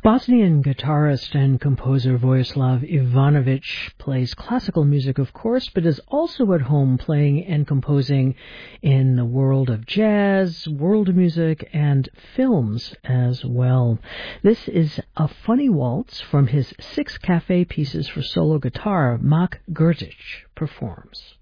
Bosnian guitarist and composer Vojislav Ivanovic plays classical music, of course, but is also at home playing and composing in the world of jazz, world music, and films as well. This is a funny waltz from his 6 cafe pieces for solo guitar Mak Grdic performs.